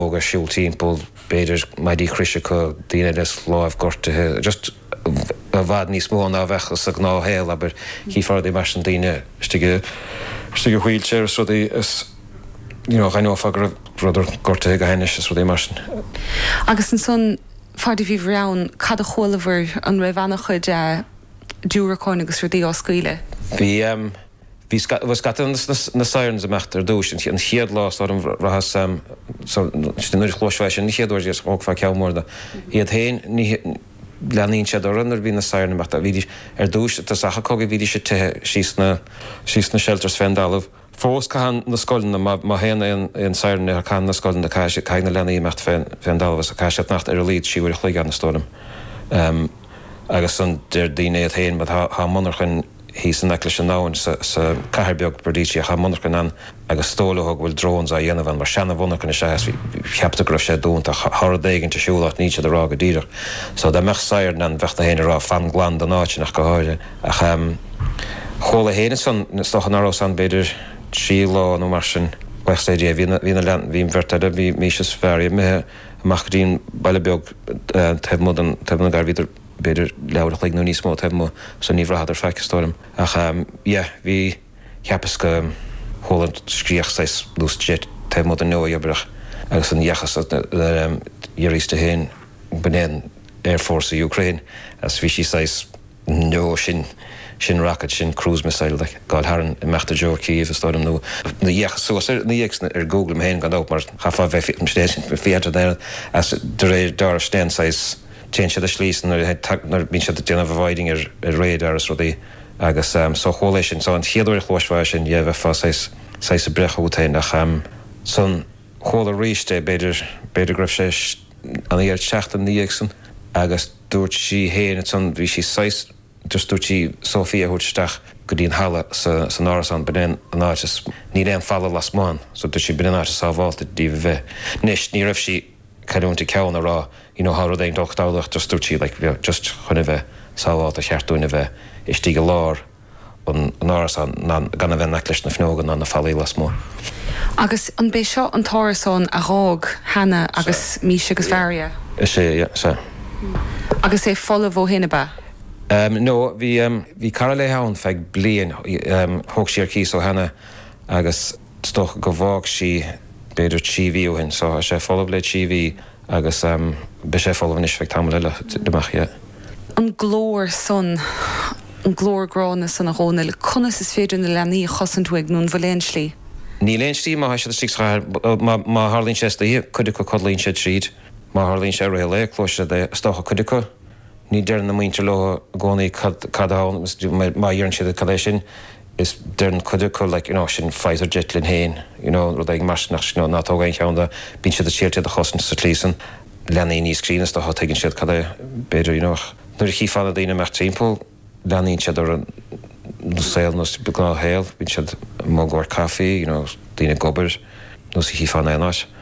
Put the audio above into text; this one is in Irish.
Óga siúl timppel beidir maidí crisise go daine is láimh gortathe just a bhd níos mó ná bheitchas a gná héal aber hí fardí mar an daine stige wheelchair so is gaiinófa ruidir gortathe go héine is rudí mar. Agus an son fardí bhí bhrán cad a cholamhar an raibh chuid dúracáin agus rudí á scaoile. Bhí scatan na sairns amachtar dúis an chiad lás ar an rahas nuair chlóishaid sin chéadúir ógfa ceamórda. Iad hain leaníonn siad ar bhí na sairna amachta bhí dúis tá sacha cogad bhí sé tuthe síos na shelters Fendalah. Fós caihan na scoilna má héana an sairna ar caihan na scoilna caiin na leanaí mecht Fendalah a caiisiad nacht ar a líd síúir chuig an na stóram. Agus an deir daine iad hain, há monarchan hí san neclis an náin sa cairbeag bردíisi a cha monarchan an agus stólathg bhfuil drones a dhéanamh mar seanna bhonarchan is sé cheapta go raibh sé dúnta thradéigen te siúlacht níte de rá go díireach. So de meach sair an bheachta héine rá fan glan an áite nach go háide. Ach chola héine san stochan árá san beidir trí lá nó mar sin Westéidé hína lean hín bhirteide bhí míses fearrí mithe amach dín bailbeag tebh gar víidir beidir leabhar le nó níos mó tebh san níomhrathar feicestórim. Ach bhí cheapas go hóland scríoch sais lúsjet tebh an nóíobrach agus an dheachas dhearísta héin benéan Air Force Ukraine as bhí sí sais nó sin rocket sin cruise missile gáil haran I mechta Joe Kiev is stórim nó na dheachas suasar na dheachs ar Google am héin gan op mar chafa bheith stéisisin fiadra there as de réir dar stein sais change the slís nar bín se déanamh bhhaiding ar réad ar rudí agus so choléis sin so an chiadúir chlóisbhá sin dhéh fá sais a brechútain nach son chola ríiste beidir greibh sé an ar teachtan níagsan agus dúirt sí héana son bhí sí 6 just dúirt sí Sofia húteach go dtíon hala san áras an benin an áitis ní réon falla las máin so dúirt sí benin áitis sábháilta díomh bheith. Nis ní raibh sí cadúnta ceann rá há éon dochtálaach just dúirtí just chuna bheith sábháilta cheartúna bheith istí go lár an áras gan a bheith neclis na fnógan an na fallí las mó. Agus an bé seo an tárasán a rág hena agus mí agus bharia. sé. Agus é fola bh hinna ba? No, bhí cara le hán feag blian thug sí ar cís ó hena agus stoch go bhág sí beidir tíhíú hin, so sé folah le tíhí agus be sé folah is feag tam leile deach. An glór son, an glórrána san a hóna le conas is féidir na leanaí chosantúig nún bhléin slí. Ní léon slí má sé sixráir má Harlín sé chuide go codlín sé tríd, má Harlín sé ré le chlóiste de stocha chuide ní dearn na muintir le gcónaí cadán má dhearann siad cadé sin is dearn chuide sin Pfizer jetlin héin rud ag mar nátógain cheanna bín siad a tíirte a chosan sa tlísan leanaí níos scrínas a thuiginn siad cadé beidir nuair chi fanna daine mar timppel leanaín siad ar an saoil nó beagná héal bín siad mógóir caí daine gobar nó chi fanna éis.